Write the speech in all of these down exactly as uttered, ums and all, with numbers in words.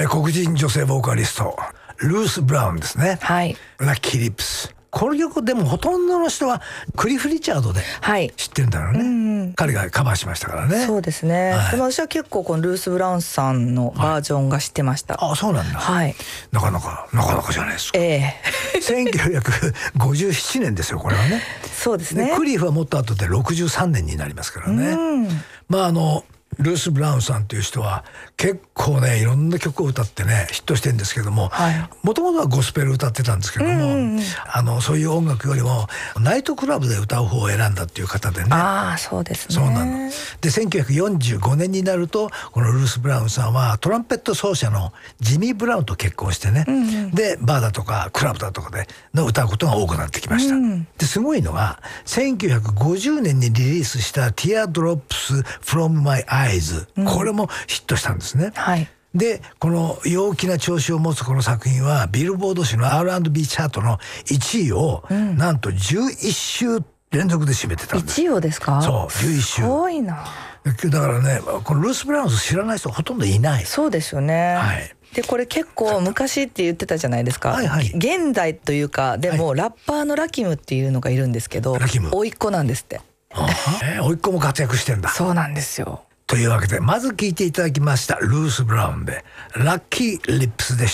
ー、黒人女性ボーカリストルース・ブラウンですね。 はい。 ラッキーリップス。この曲でもほとんどの人はクリフ・リチャードで知ってるんだろうね、はい、うん、彼がカバーしましたからね。 そうですね、はい、でも私は結構このルース・ブラウンさんのバージョンが知ってました、 はい、あ、そうなんだ、 はい、 なかなかなかなかじゃないですか。 ええせんきゅうひゃくごじゅうななねんですよこれはね。 そうですね。 でクリフはもっと後でろくじゅうさんねんになりますからね、うん、まああのルース・ブラウンさんという人は結構ねいろんな曲を歌ってねヒットしてるんですけども、もともとはゴスペル歌ってたんですけども、うんうんうん、あのそういう音楽よりもナイトクラブで歌う方を選んだっていう方でね。 ああ、そうですね。 そうなのでせんきゅうひゃくよんじゅうごねんになるとこのルース・ブラウンさんはトランペット奏者のジミー・ブラウンと結婚してね、うんうん、でバーだとかクラブだとかでの歌うことが多くなってきました、うん、ですごいのがせんきゅうひゃくごじゅうねんにリリースした Teardrops from My Eyes、うん、これもヒットしたんですね、はい、でこの陽気な調子を持つこの作品はビルボード誌の アールアンドビー チャートのいちいを、うん、なんとじゅういっしゅう連続で占めてたんです。 いちいをですか？ そうじゅういっしゅう。 すごいな。 だからねこのルース・ブラウン知らない人ほとんどいない。 そうですよね、 はい、 でこれ結構昔って言ってたじゃないですか、はいはい、現代というかでも、はい、ラッパーのラキムっていうのがいるんですけど、甥っ子なんですって。 ああ、えー、甥っ子も活躍してんだ。 そうなんですよ。 というわけでまず聴いていただきましたルース・ブラウンでラッキー・リップスでした。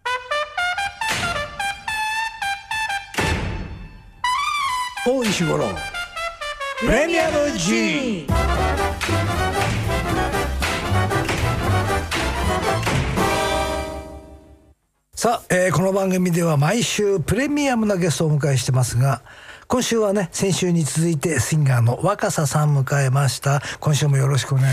大石五郎プレミアム G。 さあ、えー、この番組では毎週プレミアムなゲストをお迎えしてますが、今週はね先週に続いてシンガーの若狭さん迎えました。今週もよろしくお願いします。